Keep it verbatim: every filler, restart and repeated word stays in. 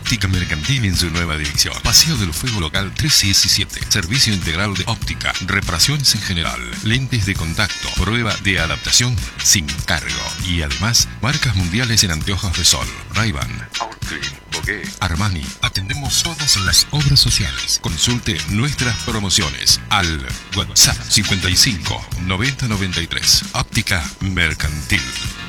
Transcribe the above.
Óptica Mercantil en su nueva dirección. Paseo del Fuego Local trece diecisiete. Servicio integral de óptica, reparaciones en general, lentes de contacto, prueba de adaptación sin cargo. Y además, marcas mundiales en anteojos de sol. Ray-Ban, Outcream, Bogué, Armani. Atendemos todas las obras sociales. Consulte nuestras promociones al WhatsApp cincuenta y cinco noventa noventa y tres. Óptica Mercantil.